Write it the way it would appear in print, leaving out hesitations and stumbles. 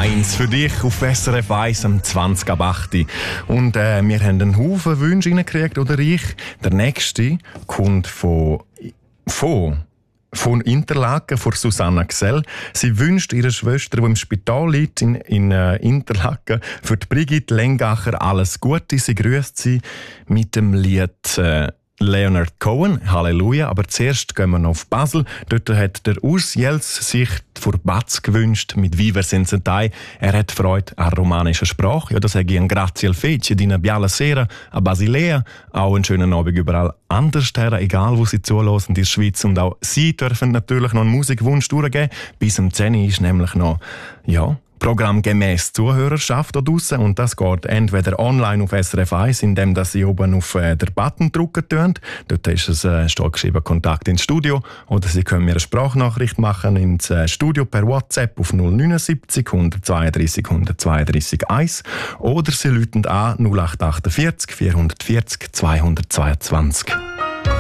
Eins für dich auf SRF 1 am 20 ab 8. Und wir haben einen Haufen Wünsche reingekriegt, oder ich. Der nächste kommt von Interlaken, von Susanna Gsell. Sie wünscht ihrer Schwester, die im Spital liegt in Interlaken, für die Brigitte Lengacher alles Gute. Sie grüßt sie mit dem Lied Leonard Cohen, Halleluja. Aber zuerst gehen wir noch auf Basel. Dort hat der Urs Jels sich vor Batz gewünscht mit Viver Sensentai. Er hat Freude an romanischer Sprache. Ja, das sage ich an Grazie al Fece, di una biala sera a Basilea. Auch einen schönen Abend überall anders her, egal wo sie zuhören in der Schweiz. Und auch sie dürfen natürlich noch einen Musikwunsch durchgeben. Bis um 10 Uhr ist nämlich noch, programmgemäss Zuhörerschaft da draussen. Und das geht entweder online auf SRF 1, indem Sie oben auf den Button drücken tun. Dort ist es steht geschrieben Kontakt ins Studio. Oder Sie können mir eine Sprachnachricht machen ins Studio per WhatsApp auf 079 132 132 1. Oder Sie rufen an 0848 440 222.